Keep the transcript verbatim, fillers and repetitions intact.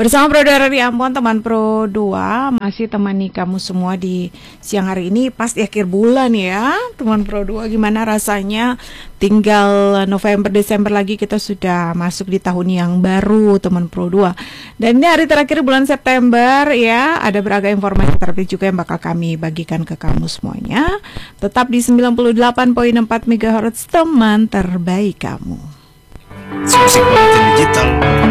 Bersama Pro dua dari Ambon, teman Pro dua masih temani kamu semua di siang hari ini pas di akhir bulan ya. Teman Pro dua, gimana rasanya? Tinggal November Desember lagi kita sudah masuk di tahun yang baru, teman Pro dua. Dan ini hari terakhir bulan September ya. Ada beragam informasi terbaru juga yang bakal kami bagikan ke kamu semuanya. Tetap di sembilan puluh delapan koma empat megahertz, teman terbaik kamu. Musik digital.